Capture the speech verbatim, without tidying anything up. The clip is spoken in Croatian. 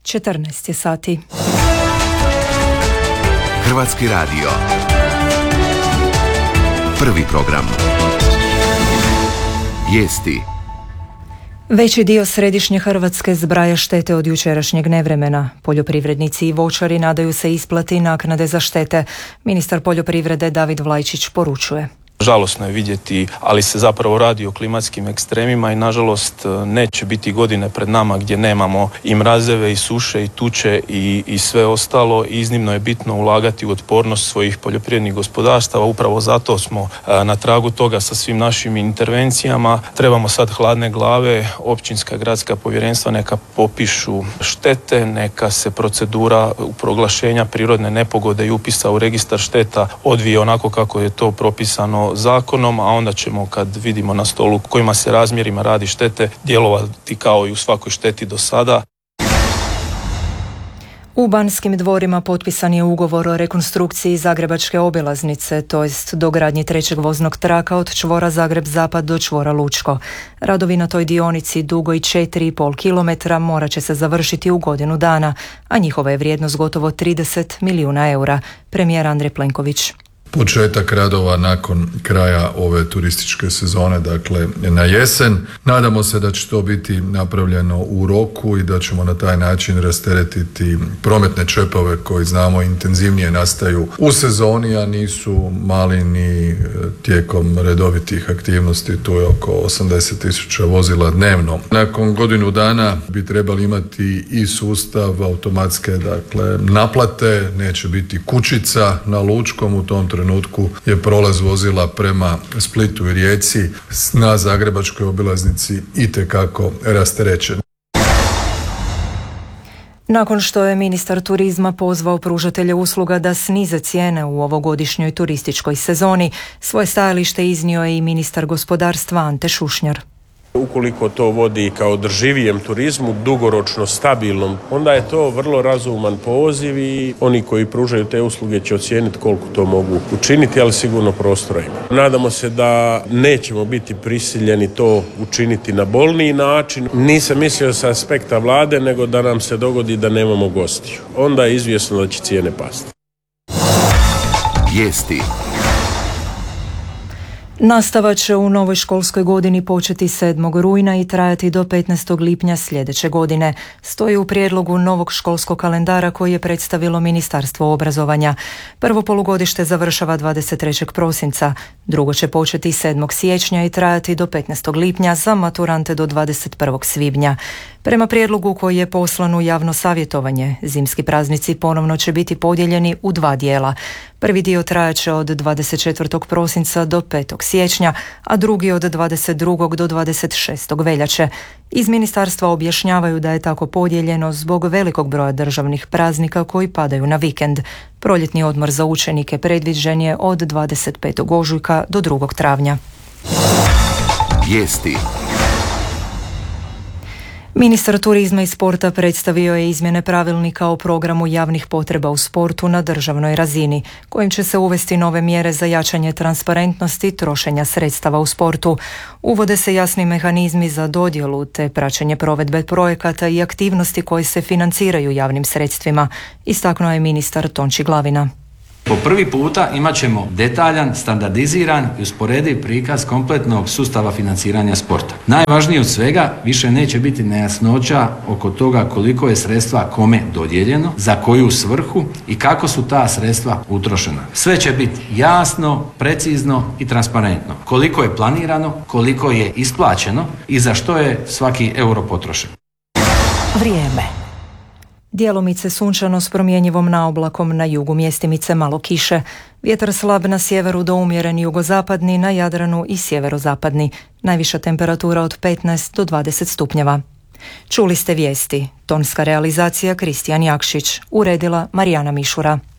četrnaest je sati. Hrvatski radio. Prvi program. Vijesti. Veći dio središnje Hrvatske zbraja štete od jučerašnjeg nevremena. Poljoprivrednici i voćari nadaju se isplati naknade za štete. Ministar poljoprivrede David Vlajčić poručuje. Žalosno je vidjeti, ali se zapravo radi o klimatskim ekstremima i nažalost neće biti godine pred nama gdje nemamo i mrazeve i suše i tuče i, i sve ostalo. Iznimno je bitno ulagati u otpornost svojih poljoprivrednih gospodarstava. Upravo zato smo na tragu toga sa svim našim intervencijama. Trebamo sad hladne glave, općinska gradska povjerenstva neka popišu štete, neka se procedura proglašenja prirodne nepogode i upisa u registar šteta odvije onako kako je to propisano zakonom, a onda ćemo kad vidimo na stolu kojima se razmjerima radi štete djelovati kao i u svakoj šteti do sada. U Banskim dvorima potpisan je ugovor o rekonstrukciji Zagrebačke obilaznice, to jest dogradnji trećeg voznog traka od čvora Zagreb-Zapad do čvora Lučko. Radovi na toj dionici dugoj četiri i pol kilometra morat će se završiti u godinu dana, a njihova je vrijednost gotovo trideset milijuna eura. Premijer Andrej Plenković. Početak radova nakon kraja ove turističke sezone, dakle na jesen. Nadamo se da će to biti napravljeno u roku i da ćemo na taj način rasteretiti prometne čepove koji znamo intenzivnije nastaju u sezoni, a nisu mali ni tijekom redovitih aktivnosti. Tu je oko osamdeset tisuća vozila dnevno. Nakon godinu dana bi trebali imati i sustav automatske, dakle, naplate. Neće biti kućica na Lučkom. U tom trenutku trenutku je prolaz vozila prema Splitu i Rijeci na Zagrebačkoj obilaznici itekako rasterećen. Nakon što je ministar turizma pozvao pružatelje usluga da snize cijene u ovogodišnjoj turističkoj sezoni, svoje stajalište iznio je i ministar gospodarstva Ante Šušnjar. Ukoliko to vodi ka održivijem turizmu, dugoročno stabilnom, onda je to vrlo razuman poziv i oni koji pružaju te usluge će ocijeniti koliko to mogu učiniti, ali sigurno prostora ima. Nadamo se da nećemo biti prisiljeni to učiniti na bolniji način. Nisam mislio sa aspekta vlade, nego da nam se dogodi da nemamo gostiju. Onda je izvjesno da će cijene pasti. Vijesti. Nastava će u novoj školskoj godini početi sedmog rujna i trajati do petnaestog lipnja sljedeće godine. Stoji u prijedlogu novog školskog kalendara koji je predstavilo Ministarstvo obrazovanja. Prvo polugodište završava dvadeset trećeg prosinca, drugo će početi sedmog siječnja i trajati do petnaestog lipnja, za maturante do dvadeset prvog svibnja. Prema prijedlogu koji je poslan u javno savjetovanje, zimski praznici ponovno će biti podijeljeni u dva dijela. Prvi dio trajaće od dvadeset četvrtog prosinca do petog siječnja, a drugi od dvadeset drugog do dvadeset šestog veljače. Iz ministarstva objašnjavaju da je tako podijeljeno zbog velikog broja državnih praznika koji padaju na vikend. Proljetni odmor za učenike predviđen je od dvadeset petog ožujka do drugog travnja. Vijesti. Ministar turizma i sporta predstavio je izmjene pravilnika o programu javnih potreba u sportu na državnoj razini, kojim će se uvesti nove mjere za jačanje transparentnosti trošenja sredstava u sportu. Uvode se jasni mehanizmi za dodjelu te praćenje provedbe projekata i aktivnosti koje se financiraju javnim sredstvima, istaknuo je ministar Tonči Glavina. Po prvi puta imat ćemo detaljan, standardiziran i usporediv prikaz kompletnog sustava financiranja sporta. Najvažnije od svega, više neće biti nejasnoća oko toga koliko je sredstva kome dodijeljeno, za koju svrhu i kako su ta sredstva utrošena. Sve će biti jasno, precizno i transparentno. Koliko je planirano, koliko je isplaćeno i za što je svaki euro potrošen. Vrijeme. Djelomice sunčano s promjenjivom naoblakom, na jugu mjestimice malo kiše. Vjetar slab na sjeveru do umjeren jugozapadni, na Jadranu i sjeverozapadni. Najviša temperatura od petnaest do dvadeset stupnjeva. Čuli ste vijesti. Tonska realizacija Kristijan Jakšić. Uredila Marijana Mišura.